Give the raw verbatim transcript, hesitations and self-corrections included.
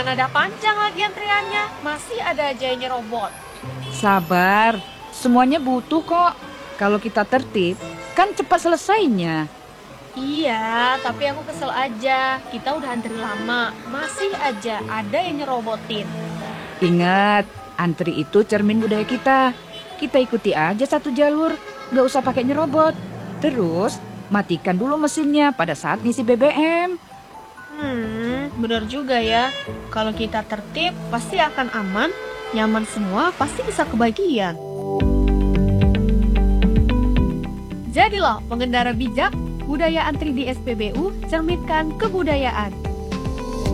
Mana ada panjang lagi antriannya, masih ada aja yang nyerobot. Sabar, semuanya butuh kok. Kalau kita tertib, kan cepat selesainya. Iya, tapi aku kesel aja. Kita udah antri lama, masih aja ada yang nyerobotin. Ingat, antri itu cermin budaya kita. Kita ikuti aja satu jalur, nggak usah pakai nyerobot. Terus, matikan dulu mesinnya pada saat ngisi B B M. Hmm, bener juga ya. Kalau kita tertib, pasti akan aman, nyaman semua, pasti bisa kebagian. Jadilah pengendara bijak, budaya antri di S P B U, cerminkan kebudayaan.